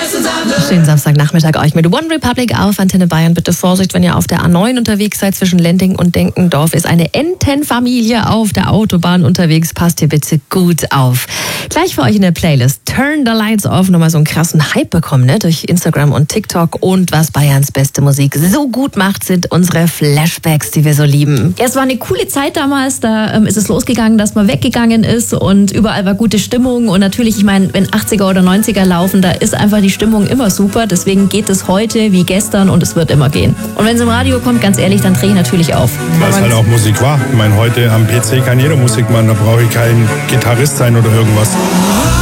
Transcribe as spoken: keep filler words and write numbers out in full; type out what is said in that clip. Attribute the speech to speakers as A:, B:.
A: Schönen Samstagnachmittag euch mit One Republic auf Antenne Bayern. Bitte Vorsicht, wenn ihr auf der A neun unterwegs seid zwischen Lending und Denkendorf. Ist eine Entenfamilie auf der Autobahn unterwegs. Passt ihr bitte gut auf. Gleich für euch in der Playlist Turn the Lights Off. Nochmal so einen krassen Hype bekommen, ne? Durch Instagram und TikTok. Und was Bayerns beste Musik so gut macht, sind unsere Flashbacks, die wir so lieben.
B: Ja, es war eine coole Zeit damals. Da ähm, ist es losgegangen, dass man weggegangen ist und überall war gute Stimmung. Und natürlich, ich meine, wenn achtziger oder neunziger laufen, da ist einfach die Stimmung immer super. Deswegen geht es heute wie gestern und es wird immer gehen. Und wenn es im Radio kommt, ganz ehrlich, dann drehe ich natürlich auf.
C: Weil es halt auch Musik war. Ich meine, heute am P C kann jeder Musik machen. Da brauche ich kein Gitarrist sein oder irgendwas.